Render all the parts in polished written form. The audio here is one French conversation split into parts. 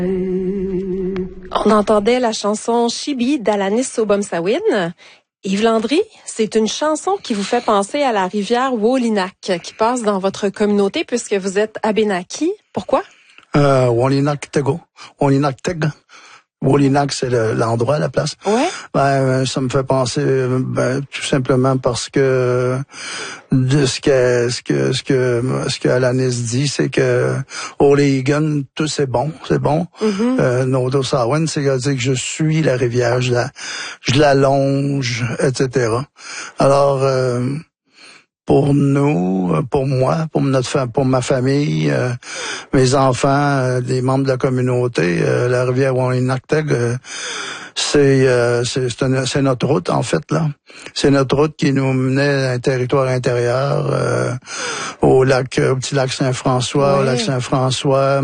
On entendait la chanson Chibi d'Alanis Obomsawin. Yves Landry, c'est une chanson qui vous fait penser à la rivière Wolinak qui passe dans votre communauté puisque vous êtes Abénaki. Pourquoi? Wolinak Tego. Wolinak Teg. Wolinak, c'est l'endroit, la place. Ouais. Ça me fait penser, tout simplement parce que de ce que Alanis dit, c'est que O'Legan, tout c'est bon. Mm-hmm. Nodosawan, c'est-à-dire que je suis la rivière, je la longe, etc. Alors, pour nous, pour moi, pour ma famille, mes enfants, les membres de la communauté, la rivière Wolinak-Teg, c'est notre route en fait là. C'est notre route qui nous menait à un territoire intérieur, au petit lac Saint-François, Ouais. au lac Saint-François.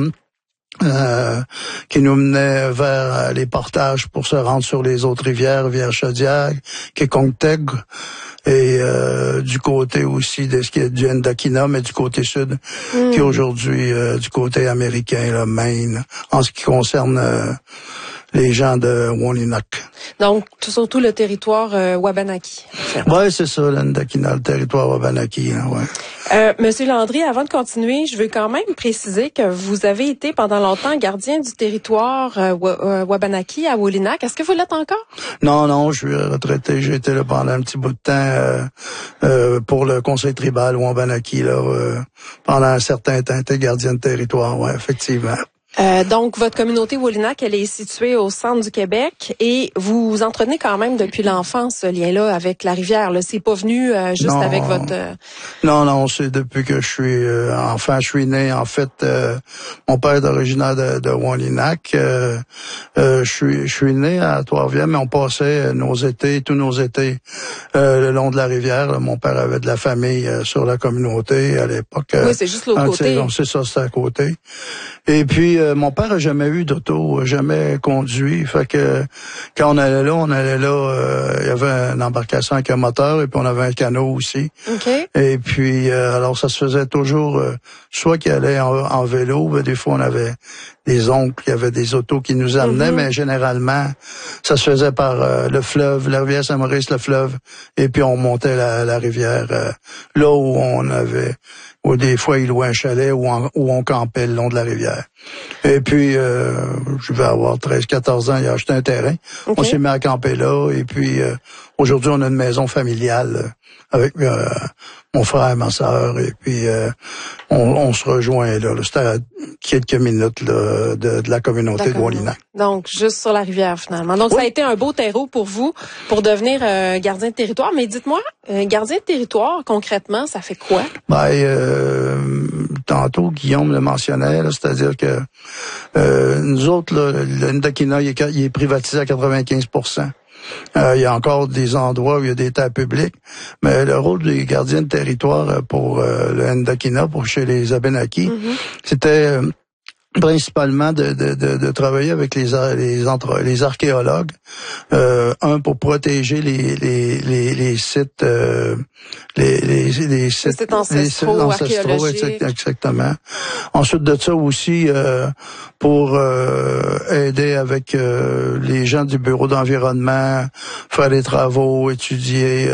Qui nous menait vers les portages pour se rendre sur les autres rivières, rivière Chaudière, Kékongteg, et du côté aussi de ce qui est du Endakina, mais du côté sud, qui est aujourd'hui du côté américain, là, Maine, en ce qui concerne les gens de Wolinak. Donc, surtout le territoire Wabanaki. Ouais, c'est ça, l'Endakina, le territoire Wabanaki, là, ouais. Monsieur Landry, avant de continuer, je veux quand même préciser que vous avez été pendant longtemps gardien du territoire Wabanaki à Wolinak. Est-ce que vous l'êtes encore? Non, je suis retraité. J'ai été là pendant un petit bout de temps pour le conseil tribal Wabanaki, là, pendant un certain temps. J'étais gardien de territoire, ouais, effectivement. Donc, votre communauté Wolinak, elle est située au centre du Québec et vous entretenez quand même depuis l'enfance ce lien-là avec la rivière. Là, c'est pas venu juste Non. avec votre... Non, c'est depuis que je suis enfant. Je suis né, en fait, mon père est originaire de Wolinak. Je suis né à Trois-Rivières, mais on passait tous nos étés, le long de la rivière. Là. Mon père avait de la famille sur la communauté à l'époque. Oui, c'est juste l'autre côté. C'est ça, c'est à côté. Et puis, mon père a jamais eu d'auto, jamais conduit. Fait que quand on allait là, il y avait une embarcation avec un moteur et puis on avait un canot aussi. Okay. Et puis, alors ça se faisait toujours, soit qu'il allait en vélo, ben, des fois on avait des oncles, il y avait des autos qui nous amenaient, mais généralement, ça se faisait par le fleuve, la rivière Saint-Maurice, le fleuve, et puis on montait la rivière là où des fois il louait un chalet où on campait le long de la rivière. Et puis, je vais avoir 13-14 ans, il a acheté un terrain. Okay. On s'est mis à camper là, et puis aujourd'hui on a une maison familiale avec mon frère, ma sœur, et puis on se rejoint là. C'était à quelques minutes là, de la communauté de Wolinak. Donc, juste sur la rivière, finalement. Donc, oui. Ça a été un beau terreau pour vous, pour devenir gardien de territoire. Mais dites-moi, gardien de territoire, concrètement, ça fait quoi? Tantôt, Guillaume le mentionnait, là, c'est-à-dire que nous autres, là, le Ndakina, il est privatisé à 95%. Il y a encore des endroits où il y a des terres publiques, mais le rôle des gardiens de territoire pour le Ndakina, pour chez les Abénaki, c'était principalement de travailler avec les archéologues, pour protéger les sites les sites ancestraux archéologiques. Exactement. Ensuite de ça aussi pour aider avec les gens du bureau d'environnement, faire des travaux, étudier